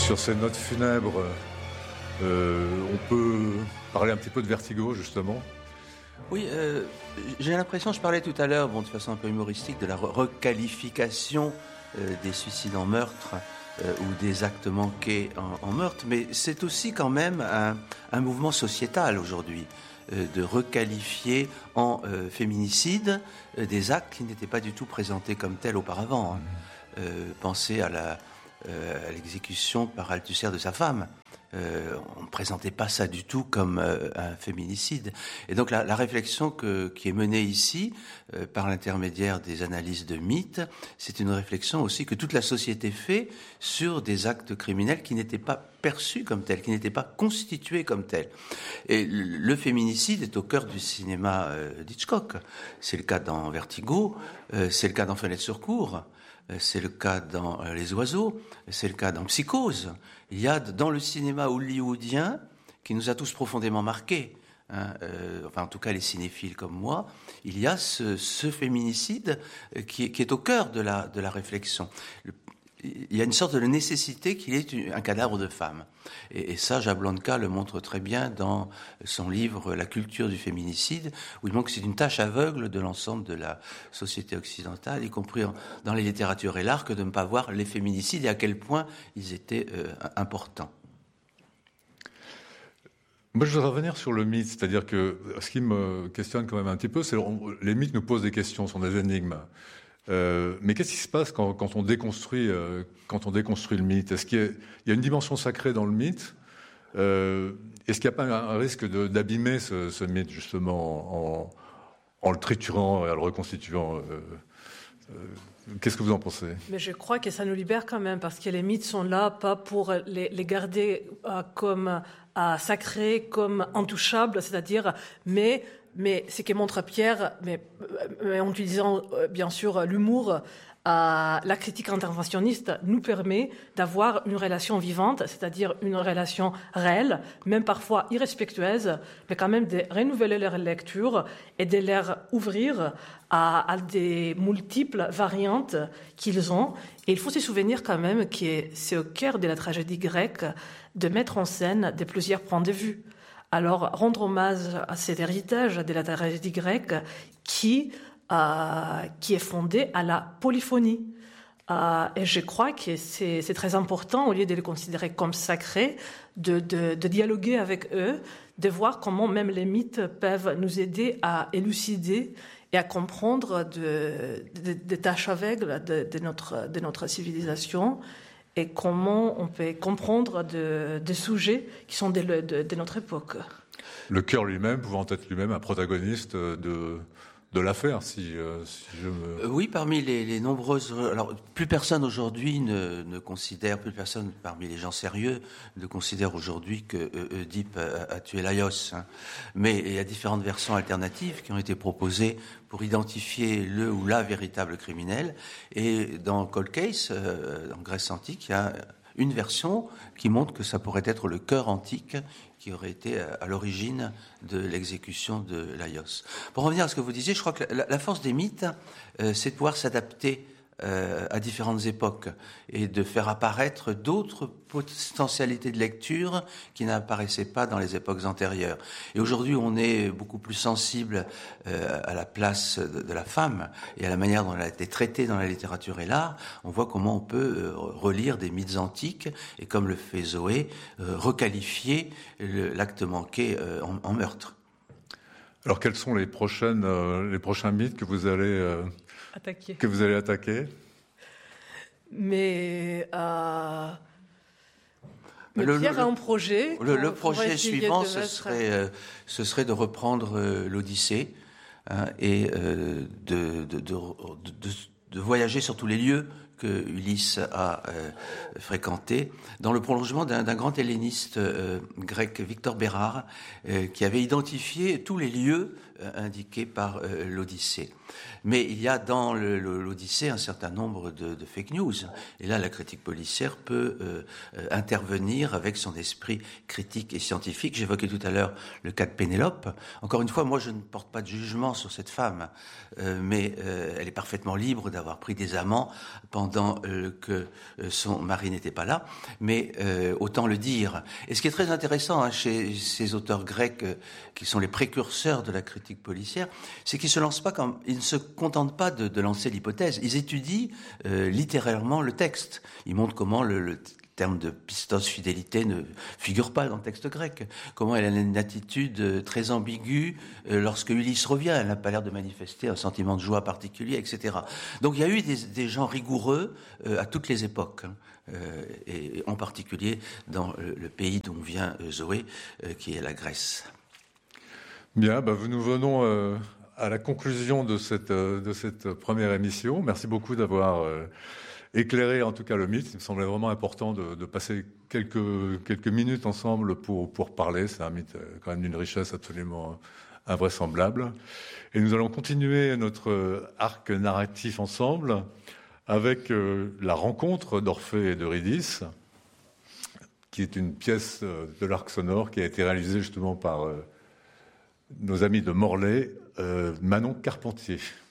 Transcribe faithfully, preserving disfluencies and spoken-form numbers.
Sur ces notes funèbres, euh, on peut parler un petit peu de Vertigo, justement. Oui, euh, j'ai l'impression, je parlais tout à l'heure, bon, de façon un peu humoristique, de la re- requalification euh, des suicides en meurtre euh, ou des actes manqués en, en meurtre, mais c'est aussi quand même un, un mouvement sociétal aujourd'hui, euh, de requalifier en euh, féminicide euh, des actes qui n'étaient pas du tout présentés comme tels auparavant. Hein. Euh, pensez à la Euh, à l'exécution par Althusser de sa femme. Euh, on ne présentait pas ça du tout comme euh, un féminicide. Et donc la, la réflexion que, qui est menée ici, euh, par l'intermédiaire des analyses de mythes, c'est une réflexion aussi que toute la société fait sur des actes criminels qui n'étaient pas perçus comme tels, qui n'étaient pas constitués comme tels. Et le, le féminicide est au cœur du cinéma euh, d'Hitchcock. C'est le cas dans Vertigo, euh, c'est le cas dans Fenêtre sur cour. C'est le cas dans Les Oiseaux, c'est le cas dans Psychose. Il y a dans le cinéma hollywoodien, qui nous a tous profondément marqués, hein, euh, enfin en tout cas les cinéphiles comme moi, il y a ce, ce féminicide qui est, qui est au cœur de la, de la réflexion. Le, il y a une sorte de nécessité qu'il ait un cadavre de femme. Et, et ça, Jablonka le montre très bien dans son livre « La culture du féminicide », où il montre que c'est une tâche aveugle de l'ensemble de la société occidentale, y compris en, dans les littératures et l'art, que de ne pas voir les féminicides et à quel point ils étaient euh, importants. Moi, je voudrais revenir sur le mythe, c'est-à-dire que ce qui me questionne quand même un petit peu, c'est que les mythes nous posent des questions, sont des énigmes. Euh, mais qu'est-ce qui se passe quand, quand on déconstruit, euh, quand on déconstruit le mythe? Est-ce qu'il y a, il y a une dimension sacrée dans le mythe? euh, Est-ce qu'il n'y a pas un, un risque de, d'abîmer ce, ce mythe justement en, en le triturant et en le reconstituant? euh, euh, Qu'est-ce que vous en pensez? Mais je crois que ça nous libère quand même, parce que les mythes sont là pas pour les, les garder euh, comme euh, sacrés, comme intouchables, c'est-à-dire, mais mais ce que montre Pierre, mais, mais en utilisant euh, bien sûr l'humour, euh, la critique interventionniste nous permet d'avoir une relation vivante, c'est-à-dire une relation réelle, même parfois irrespectueuse, mais quand même de renouveler leur lecture et de leur ouvrir à, à des multiples variantes qu'ils ont. Et il faut se souvenir quand même que c'est au cœur de la tragédie grecque de mettre en scène de plusieurs points de vue. Alors, rendre hommage à cet héritage de la tragédie grecque qui, euh, qui est fondé à la polyphonie. Euh, et je crois que c'est, c'est très important, au lieu de les considérer comme sacrés, de, de, de dialoguer avec eux, de voir comment même les mythes peuvent nous aider à élucider et à comprendre des de, de tâches aveugles de, de, notre, de notre civilisation, et comment on peut comprendre des de sujets qui sont de, de, de notre époque. Le cœur lui-même pouvant être lui-même un protagoniste de, de l'affaire, si, euh, si je me... Euh, oui, parmi les, les nombreuses... Alors, plus personne aujourd'hui ne, ne considère, plus personne parmi les gens sérieux ne considère aujourd'hui que euh, Oedipe a, a tué Laios. Hein. Mais il y a différentes versions alternatives qui ont été proposées pour identifier le ou la véritable criminel. Et dans Cold Case, euh, en Grèce antique, il y a une version qui montre que ça pourrait être le cœur antique qui aurait été à l'origine de l'exécution de Laios. Pour revenir à ce que vous disiez, je crois que la, la force des mythes, euh, c'est de pouvoir s'adapter euh, à différentes époques et de faire apparaître d'autres potentialités de lecture qui n'apparaissaient pas dans les époques antérieures. Et aujourd'hui, on est beaucoup plus sensible euh, à la place de, de la femme et à la manière dont elle a été traitée dans la littérature et l'art. On voit comment on peut euh, relire des mythes antiques et, comme le fait Zoé, euh, requalifier le, l'acte manqué euh, en, en meurtre. Alors, quels sont les prochaines, euh, les prochains mythes que vous allez euh, attaquer que vous allez attaquer? Mais euh, mais le, Pierre le, a un projet. Le, le projet suivant, ce mettre... serait, euh, ce serait de reprendre euh, l'Odyssée hein, et euh, de, de, de, de, de voyager sur tous les lieux que Ulysse a euh, fréquenté, dans le prolongement d'un, d'un grand helléniste euh, grec, Victor Bérard, euh, qui avait identifié tous les lieux euh, indiqués par euh, l'Odyssée. Mais il y a dans le, le, l'Odyssée un certain nombre de, de fake news. Et là, la critique policière peut euh, euh, intervenir avec son esprit critique et scientifique. J'évoquais tout à l'heure le cas de Pénélope. Encore une fois, moi, je ne porte pas de jugement sur cette femme, euh, mais euh, elle est parfaitement libre d'avoir pris des amants pendant pendant euh, que euh, son mari n'était pas là, mais euh, autant le dire. Et ce qui est très intéressant hein, chez ces auteurs grecs euh, qui sont les précurseurs de la critique policière, c'est qu'ils se lancent pas comme, ils ne se contentent pas de, de lancer l'hypothèse, ils étudient euh, littéralement le texte. Ils montrent comment le, le terme de pistos, fidélité, ne figure pas dans le texte grec. Comment elle a une attitude très ambiguë lorsque Ulysse revient. Elle n'a pas l'air de manifester un sentiment de joie particulier, et cetera. Donc il y a eu des, des gens rigoureux à toutes les époques, et en particulier dans le pays d'où vient Zoé, qui est la Grèce. Bien, bah, nous venons euh, à la conclusion de cette, euh, de cette première émission. Merci beaucoup d'avoir... Euh, éclairer en tout cas le mythe. Il me semblait vraiment important de, de passer quelques, quelques minutes ensemble pour, pour parler. C'est un mythe quand même d'une richesse absolument invraisemblable. Et nous allons continuer notre arc narratif ensemble avec la rencontre d'Orphée et d'Eurydice, qui est une pièce de l'arc sonore qui a été réalisée justement par nos amis de Morlaix, Manon Carpentier.